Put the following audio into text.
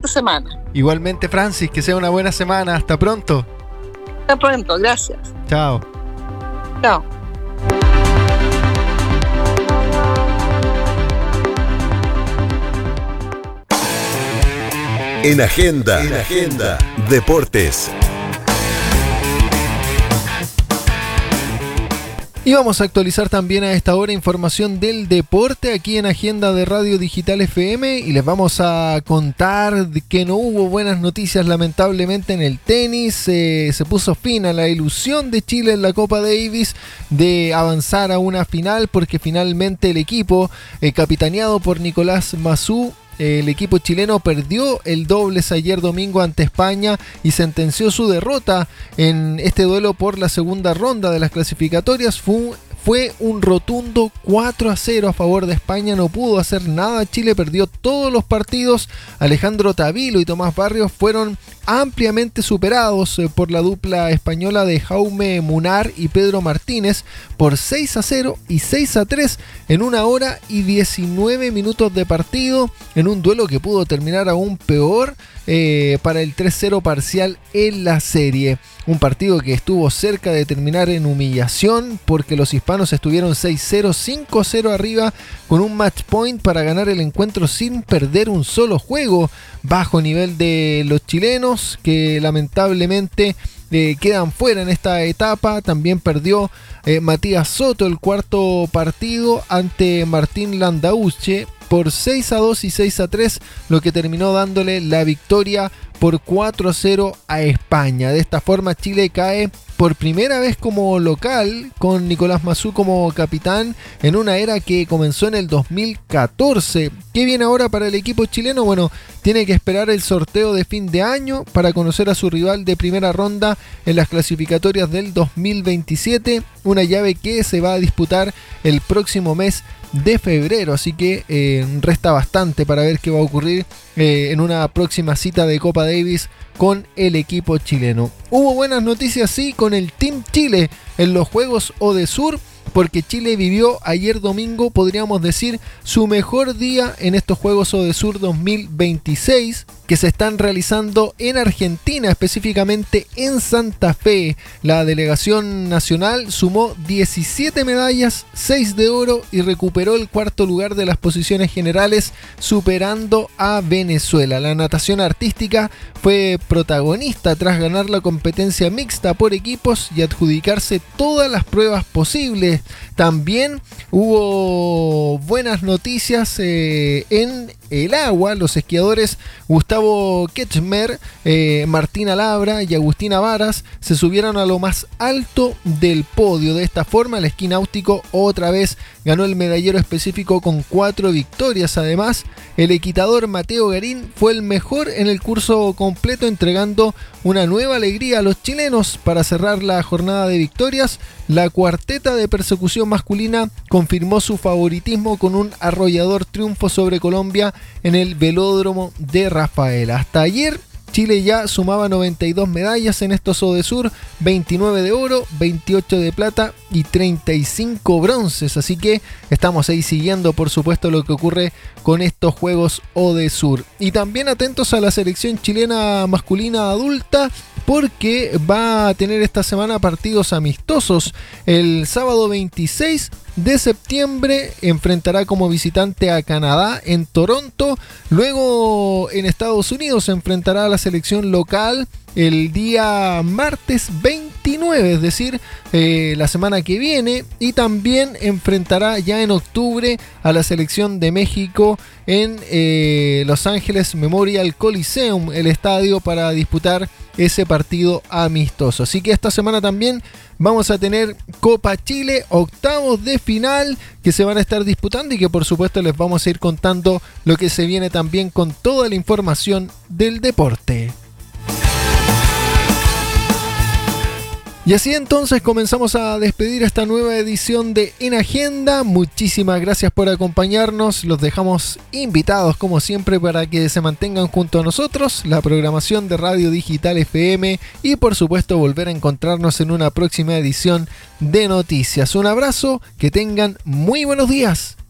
excelente semana. Igualmente, Francis, que sea una buena semana. Hasta pronto. Hasta pronto, gracias. Chao. Chao. En Agenda, Deportes. Y vamos a actualizar también a esta hora información del deporte aquí en Agenda de Radio Digital FM, y les vamos a contar que no hubo buenas noticias lamentablemente en el tenis. Se puso fin a la ilusión de Chile en la Copa Davis de avanzar a una final, porque finalmente el equipo capitaneado por Nicolás Massú, el equipo chileno, perdió el dobles ayer domingo ante España y sentenció su derrota en este duelo por la segunda ronda de las clasificatorias. Fue un rotundo 4-0 a favor de España, no pudo hacer nada. Chile perdió todos los partidos. Alejandro Tavilo y Tomás Barrios fueron ampliamente superados por la dupla española de Jaume Munar y Pedro Martínez por 6-0 y 6-3 en 1 hora y 19 minutos de partido, en un duelo que pudo terminar aún peor para el 3-0 parcial en la serie. Un partido que estuvo cerca de terminar en humillación, porque los hispanos estuvieron 6-0, 5-0 arriba con un match point para ganar el encuentro sin perder un solo juego. Bajo nivel de los chilenos, que lamentablemente quedan fuera en esta etapa. También perdió Matías Soto el cuarto partido ante Martín Landauche por 6-2 y 6-3, lo que terminó dándole la victoria por 4-0 a España. De esta forma Chile cae por primera vez como local, con Nicolás Massú como capitán, en una era que comenzó en el 2014. ¿Qué viene ahora para el equipo chileno? Bueno, tiene que esperar el sorteo de fin de año para conocer a su rival de primera ronda en las clasificatorias del 2027, una llave que se va a disputar el próximo mes de febrero, así que resta bastante para ver qué va a ocurrir en una próxima cita de Copa Davis con el equipo chileno. Hubo buenas noticias, sí, con el Team Chile en los Juegos Odesur, porque Chile vivió ayer domingo, podríamos decir, su mejor día en estos Juegos Odesur 2026, que se están realizando en Argentina, específicamente en Santa Fe. La delegación nacional sumó 17 medallas, 6 de oro, y recuperó el cuarto lugar de las posiciones generales, superando a Venezuela. La natación artística fue protagonista tras ganar la competencia mixta por equipos y adjudicarse todas las pruebas posibles. También hubo buenas noticias en el agua. Los esquiadores Gustavo Ketchmer, Martina Labra y Agustina Varas se subieron a lo más alto del podio. De esta forma, el esquí náutico otra vez ganó el medallero específico con 4 victorias. Además, el equitador Mateo Garín fue el mejor en el curso completo, entregando una nueva alegría a los chilenos. Para cerrar la jornada de victorias, la cuarteta de persecución masculina confirmó su favoritismo con un arrollador triunfo sobre Colombia en el velódromo de Rafaela. Hasta ayer, Chile ya sumaba 92 medallas en estos Odesur, 29 de oro, 28 de plata y 35 bronces. Así que estamos ahí siguiendo, por supuesto, lo que ocurre con estos Juegos Odesur. Y también atentos a la selección chilena masculina adulta, porque va a tener esta semana partidos amistosos. El sábado 26 de septiembre enfrentará como visitante a Canadá en Toronto. Luego en Estados Unidos se enfrentará a la selección local el día martes 29, es decir, la semana que viene. Y también enfrentará ya en octubre a la selección de México en Los Ángeles Memorial Coliseum, el estadio, para disputar ese partido amistoso. Así que esta semana también vamos a tener Copa Chile, octavos de final que se van a estar disputando, y que por supuesto les vamos a ir contando lo que se viene también con toda la información del deporte. Y así entonces comenzamos a despedir esta nueva edición de En Agenda. Muchísimas gracias por acompañarnos. Los dejamos invitados, como siempre, para que se mantengan junto a nosotros, la programación de Radio Digital FM, y por supuesto volver a encontrarnos en una próxima edición de noticias. Un abrazo, que tengan muy buenos días.